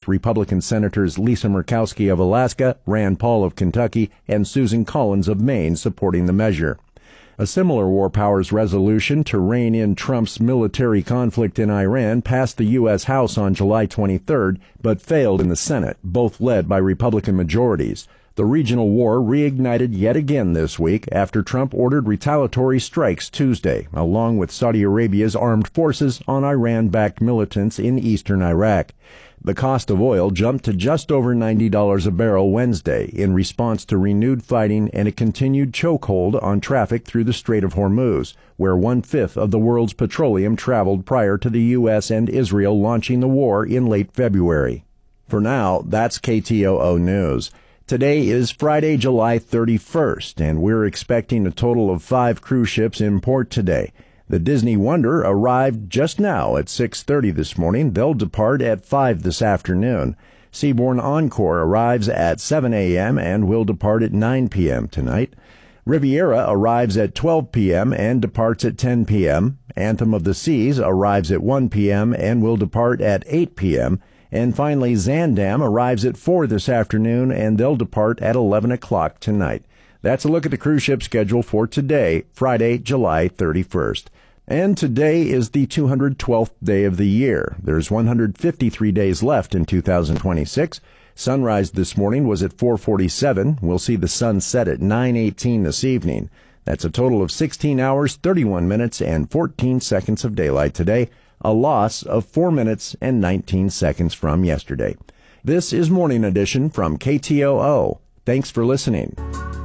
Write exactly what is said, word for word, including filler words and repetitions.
Republican Senators Lisa Murkowski of Alaska, Rand Paul of Kentucky, and Susan Collins of Maine supporting the measure. A similar War Powers resolution to rein in Trump's military conflict in Iran passed the U S. House on July twenty-third, but failed in the Senate, both led by Republican majorities. The regional war reignited yet again this week after Trump ordered retaliatory strikes Tuesday, along with Saudi Arabia's armed forces on Iran-backed militants in eastern Iraq. The cost of oil jumped to just over ninety dollars a barrel Wednesday in response to renewed fighting and a continued chokehold on traffic through the Strait of Hormuz, where one-fifth of the world's petroleum traveled prior to the U S and Israel launching the war in late February. For now, that's K T O O News. Today is Friday, July thirty-first, and we're expecting a total of five cruise ships in port today. The Disney Wonder arrived just now at six thirty this morning. They'll depart at five this afternoon. Seabourn Encore arrives at seven a.m. and will depart at nine p.m. tonight. Riviera arrives at twelve p.m. and departs at ten p.m. Anthem of the Seas arrives at one p.m. and will depart at eight p.m. And finally, Zandam arrives at four this afternoon, and they'll depart at eleven o'clock tonight. That's a look at the cruise ship schedule for today, Friday, July thirty-first. And today is the two hundred twelfth day of the year. There's one hundred fifty-three days left in two thousand twenty-six. Sunrise this morning was at four forty-seven. We'll see the sun set at nine eighteen this evening. That's a total of sixteen hours, thirty-one minutes, and fourteen seconds of daylight today, a loss of four minutes and nineteen seconds from yesterday. This is Morning Edition from K T O O. Thanks for listening.